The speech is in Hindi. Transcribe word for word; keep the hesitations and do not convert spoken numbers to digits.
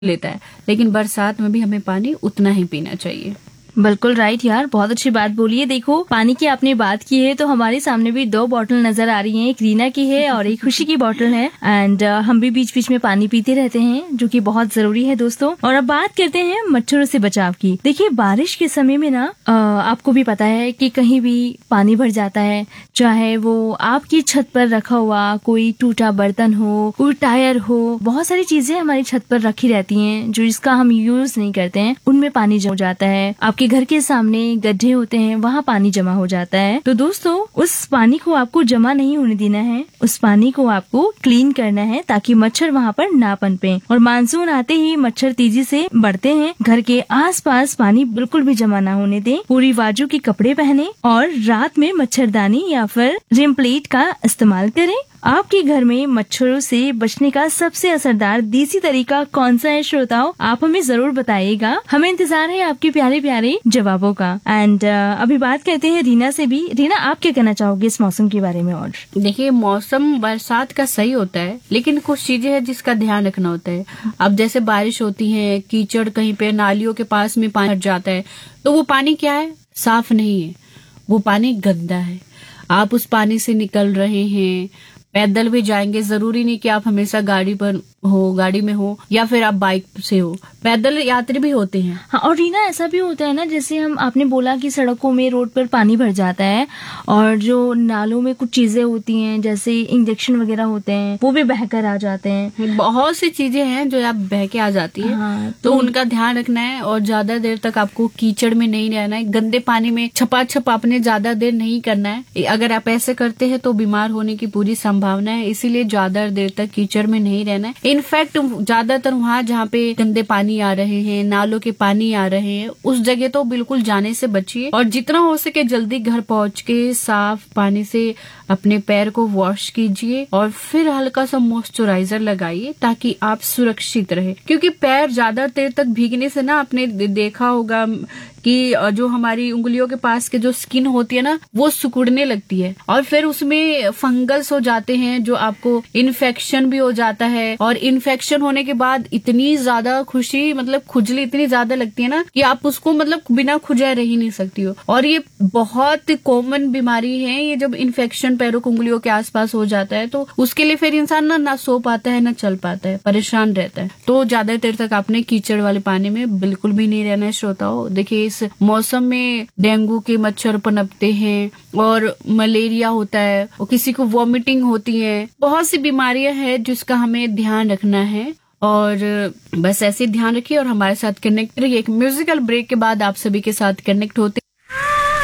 लेता है, लेकिन बरसात में भी हमें पानी उतना ही पीना चाहिए। बिल्कुल राइट यार, बहुत अच्छी बात बोली है। देखो, पानी की आपने बात की है तो हमारे सामने भी दो बोतल नजर आ रही हैं, एक रीना की है और एक खुशी की बोतल है। एंड uh, हम भी बीच बीच में पानी पीते रहते हैं, जो कि बहुत जरूरी है दोस्तों। और अब बात करते हैं मच्छरों से बचाव की। देखिए, बारिश के समय में ना uh, आपको भी पता है कि कहीं भी पानी भर जाता है, चाहे वो आपकी छत पर रखा हुआ कोई टूटा बर्तन हो, कोई टायर हो, बहुत सारी चीजें हमारी छत पर रखी रहती हैं जो जिसका हम यूज नहीं करते हैं, उनमें पानी जम जाता है। आपके घर के सामने गड्ढे होते हैं, वहाँ पानी जमा हो जाता है। तो दोस्तों, उस पानी को आपको जमा नहीं होने देना है, उस पानी को आपको क्लीन करना है ताकि मच्छर वहाँ पर ना पनपे। और मानसून आते ही मच्छर तेजी से बढ़ते हैं। घर के आसपास पानी बिल्कुल भी जमा ना होने दें। पूरी बाजू के कपड़े पहने और रात में मच्छरदानी या फिर रिम प्लेट का इस्तेमाल करें। आपके घर में मच्छरों से बचने का सबसे असरदार देसी तरीका कौन सा है श्रोताओं? आप हमें जरूर बताइएगा। हमें इंतजार है आपके प्यारे प्यारे जवाबों का। एंड uh, अभी बात करते हैं रीना से भी। रीना, आप क्या कहना चाहोगे इस मौसम के बारे में? और देखिए, मौसम बरसात का सही होता है, लेकिन कुछ चीजें हैं जिसका ध्यान रखना होता है। अब जैसे बारिश होती है, कीचड़ कहीं पे नालियों के पास में पानी भर जाता है, तो वो पानी क्या है? साफ नहीं है, वो पानी गंदा है। आप उस पानी से निकल रहे हैं, पैदल भी जाएंगे, जरूरी नहीं कि आप हमेशा गाड़ी पर हो, गाड़ी में हो या फिर आप बाइक से हो, पैदल यात्री भी होते हैं। हाँ, और रीना, ऐसा भी होता है ना, जैसे हम आपने बोला कि सड़कों में, रोड पर पानी भर जाता है और जो नालों में कुछ चीजें होती हैं जैसे इंजेक्शन वगैरह होते हैं, वो भी बहकर आ जाते हैं। बहुत सी चीजें हैं जो आप बह के आ जाती है। हाँ, तो, तो उनका ध्यान रखना है और ज्यादा देर तक आपको कीचड़ में नहीं रहना है, गंदे पानी में छपा छप आपने ज्यादा देर नहीं करना है। अगर आप ऐसे करते हैं तो बीमार होने की पूरी संभावना है, इसीलिए ज्यादा देर तक कीचड़ में नहीं रहना है। इनफैक्ट ज्यादातर वहाँ जहाँ पे गंदे पानी आ रहे हैं, नालों के पानी आ रहे हैं, उस जगह तो बिल्कुल जाने से बचिए और जितना हो सके जल्दी घर पहुँच के साफ पानी से अपने पैर को वॉश कीजिए और फिर हल्का सा मॉइस्चराइजर लगाइए ताकि आप सुरक्षित रहे। क्योंकि पैर ज्यादा देर तक भीगने से ना, आपने देखा होगा कि जो हमारी उंगलियों के पास के जो स्किन होती है ना, वो सिकुड़ने लगती है और फिर उसमें फंगस हो जाते हैं, जो आपको इन्फेक्शन भी हो जाता है। और इन्फेक्शन होने के बाद इतनी ज्यादा खुशी, मतलब खुजली इतनी ज्यादा लगती है ना कि आप उसको मतलब बिना खुजाए रह ही नहीं सकती हो। और ये बहुत कॉमन बीमारी है, ये जब इन्फेक्शन पैरों की उंगलियों के आसपास हो जाता है तो उसके लिए फिर इंसान ना ना सो पाता है, ना चल पाता है, परेशान रहता है। तो ज्यादा देर तक आपने कीचड़ वाले पानी में बिल्कुल भी नहीं रहना है श्रोताओ। देखिए, इस मौसम में डेंगू के मच्छर पनपते हैं और मलेरिया होता है और किसी को वॉमिटिंग होती है, बहुत सी बीमारियां हैं जिसका हमें ध्यान रखना है। और बस ऐसे ध्यान रखिए और हमारे साथ कनेक्ट रहिए। एक म्यूजिकल ब्रेक के बाद आप सभी के साथ कनेक्ट होते